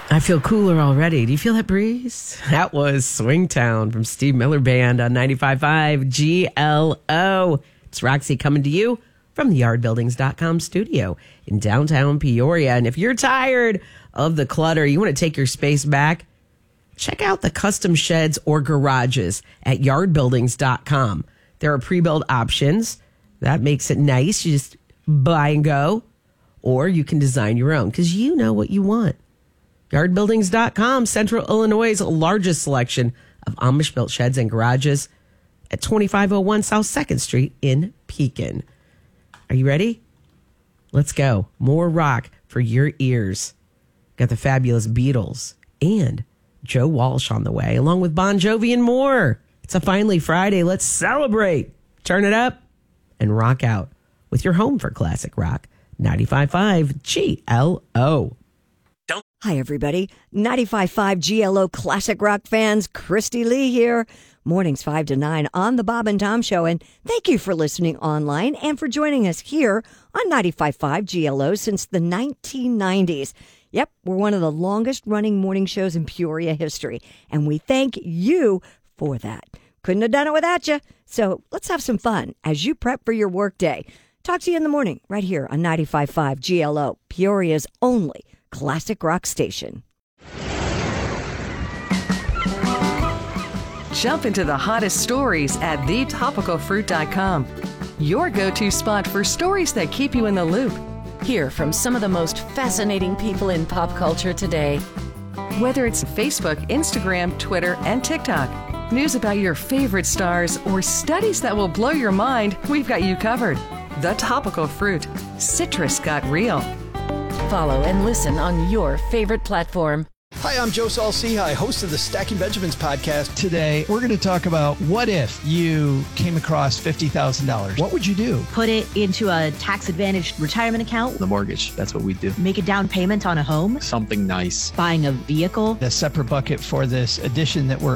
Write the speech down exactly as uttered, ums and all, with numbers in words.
I feel cooler already. Do you feel that breeze? That was Swingtown from Steve Miller Band on ninety-five point five G L O. It's Roxy coming to you from the yard buildings dot com studio in downtown Peoria. And if you're tired of the clutter, you want to take your space back, check out the custom sheds or garages at yard buildings dot com. There are pre-built options. That makes it nice. You just buy and go. Or you can design your own because you know what you want. yard buildings dot com, Central Illinois' largest selection of Amish-built sheds and garages at twenty-five oh one South second Street in Pekin. Are you ready? Let's go. More rock for your ears. Got the fabulous Beatles and Joe Walsh on the way, along with Bon Jovi and more. It's a Finally Friday. Let's celebrate. Turn it up and rock out with your home for classic rock. ninety-five point five G L O. Hi, everybody. ninety-five point five G L O Classic Rock fans, Christy Lee here. Mornings five to nine on the Bob and Tom Show. And thank you for listening online and for joining us here on ninety-five point five G L O since the nineteen nineties. Yep, we're one of the longest running morning shows in Peoria history. And we thank you for that. Couldn't have done it without you. So let's have some fun as you prep for your workday. Talk to you in the morning right here on ninety-five point five G L O, Peoria's only classic rock station. Jump into the hottest stories at the topical fruit dot com. Your go-to spot for stories that keep you in the loop. Hear from some of the most fascinating people in pop culture today. Whether it's Facebook, Instagram, Twitter, and TikTok, news about your favorite stars, or studies that will blow your mind, we've got you covered. The Topical Fruit. Citrus got real. Follow and listen on your favorite platform. Hi, I'm Joe Saul-Sehy, host of the Stacking Benjamins podcast. Today, we're going to talk about what if you came across fifty thousand dollars? What would you do? Put it into a tax-advantaged retirement account. The mortgage, that's what we do. Make a down payment on a home. Something nice. Buying a vehicle. A separate bucket for this edition that we're